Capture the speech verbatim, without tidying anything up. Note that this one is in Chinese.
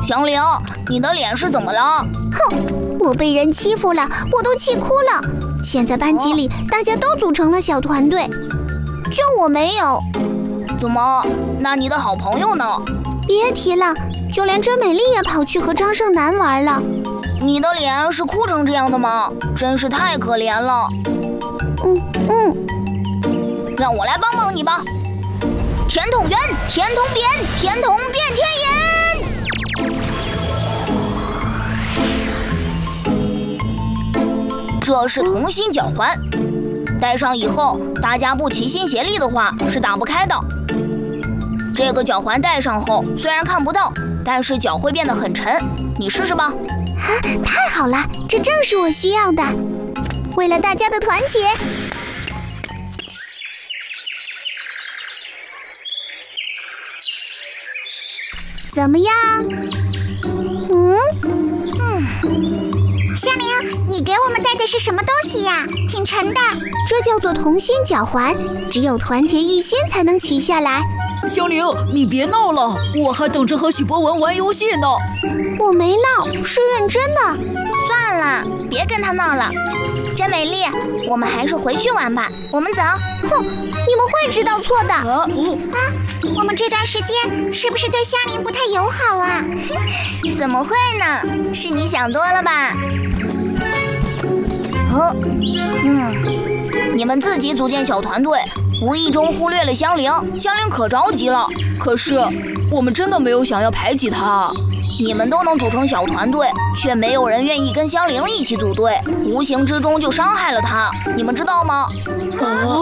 祥林，你的脸是怎么了？ 哼，我被人欺负了，我都气哭了。现在班级里、哦、大家都组成了小团队，就我没有。 怎么？那你的好朋友呢？ 别提了，就连甄美丽也跑去和张胜男玩了。 你的脸是哭成这样的吗？真是太可怜了。 嗯嗯， 让我来帮帮你吧。甜筒圆，甜筒扁，甜筒变天眼。这是同心脚环，戴上以后，大家不齐心协力的话是打不开的。这个脚环戴上后，虽然看不到，但是脚会变得很沉。你试试吧。 啊，太好了，这正是我需要的。为了大家的团结。怎么样？嗯嗯，香菱，你给我们带的是什么东西呀？挺沉的。 这叫做同心脚环，只有团结一心才能取下来。 香菱，你别闹了，我还等着和许博文玩游戏呢。 我没闹，是认真的。 算了，别跟他闹了。甄美丽，我们还是回去玩吧。我们走。 哼，你们会知道错的。 啊，啊我们这段时间是不是对香菱不太友好啊？ 怎么会呢？是你想多了吧？哦，嗯，你们自己组建小团队，无意中忽略了香菱，香菱可着急了。 可是我们真的没有想要排挤她。 你们都能组成小团队，却没有人愿意跟香菱一起组队，无形之中就伤害了她，你们知道吗？ 哦。